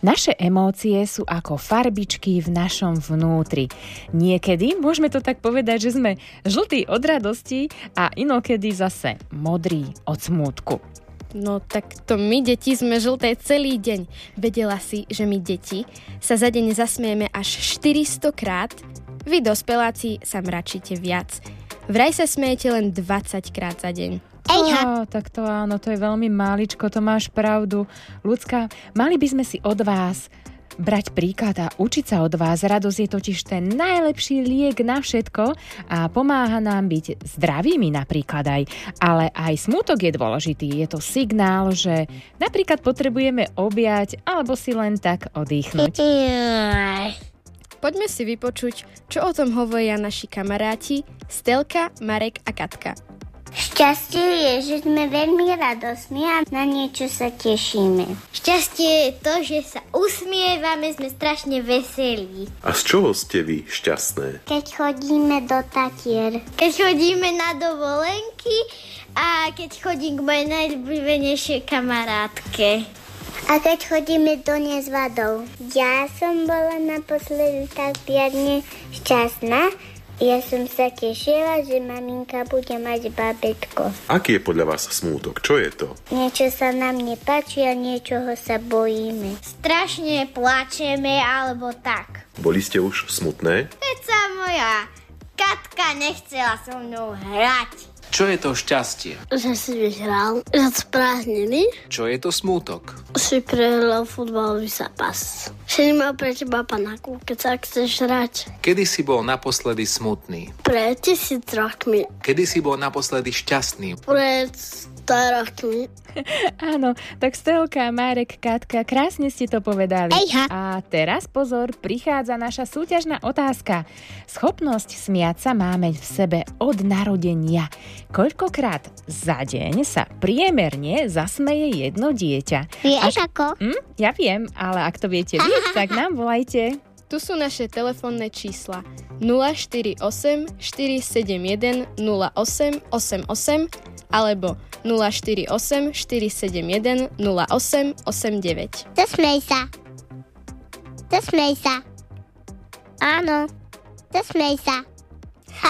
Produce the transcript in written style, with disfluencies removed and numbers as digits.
Naše emócie sú ako farbičky v našom vnútri. Niekedy môžeme to tak povedať, že sme žltí od radosti a inokedy zase modrí od smútku. No tak to my, deti, sme žlté celý deň. Vedela si, že my, deti, sa za deň zasmieme až 400 krát? Vy, dospeláci, sa mračíte viac. Vraj sa smejete len 20 krát za deň. Tak to áno, to je veľmi máličko, to máš pravdu. Ľudská, mali by sme si od vás brať príklad a učiť sa od vás. Radosť je totiž ten najlepší liek na všetko a pomáha nám byť zdravými napríklad aj. Ale aj smútok je dôležitý. Je to signál, že napríklad potrebujeme objať alebo si len tak oddychnúť. Poďme si vypočuť, čo o tom hovoria naši kamaráti Stelka, Marek a Katka. Šťastie je, že sme veľmi radosní a na niečo sa tešíme. Šťastie je to, že sa usmievame, sme strašne veselí. A z čoho ste vy šťastné? Keď chodíme do Tatier. Keď chodíme na dovolenky a keď chodím k mojej najľúbenejšej kamarátke. A keď chodíme do nezvadov. Ja som bola naposledy tak riadne šťastná. Ja som sa tešila, že maminka bude mať bábätko. Aký je podľa vás smútok? Čo je to? Niečo sa nám nepáči a niečoho sa bojíme. Strašne plačeme alebo tak. Boli ste už smutné? Veď moja Katka nechcela so mnou hrať. Čo je to šťastie? Že si vyhral, že si prázdniny. Čo je to smútok? Si prehral futbalový zápas. Že nemal pre teba panáku, keď sa chceš hrať. Kedy si bol naposledy smutný? Pred 1000 rokmi. Kedy si bol naposledy šťastný? Pred 100 rokmi. Áno, tak Stelka, Marek, Katka, krásne ste to povedali. Ejha. A teraz pozor, prichádza naša súťažná otázka. Schopnosť smiať sa máme v sebe od narodenia. Koľkokrát za deň sa priemerne zasmeje jedno dieťa? Vieš ako? Ja viem, ale ak to viete vy, tak nám volajte. Tu sú naše telefónne čísla 048 471 0888 alebo 048 471 0889. Zasmej sa. Zasmej sa. Áno, zasmej sa.